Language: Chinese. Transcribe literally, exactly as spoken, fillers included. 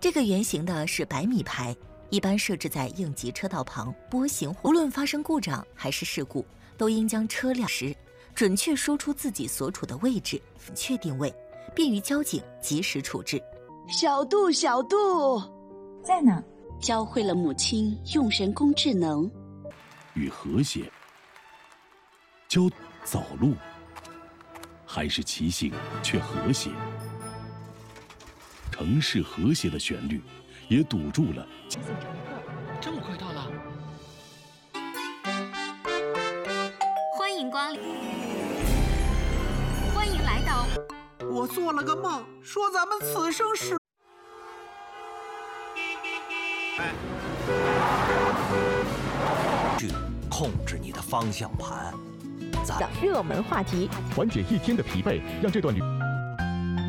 这个圆形的是百米牌，一般设置在应急车道旁波形，无论发生故障还是事故，都应将车辆时准确说出自己所处的位置，准确定位，便于交警及时处置。 小度，小度， 在哪？ 教会了母亲用人工智能与和谐，教走路还是骑行却和谐。城市和谐的旋律也堵住了。 这么快到了？ 欢迎光临，欢迎来到。 我做了个梦，说咱们此生是。 哎，去控制你的方向盘。 咱热门话题， 缓解一天的疲惫，让这段旅。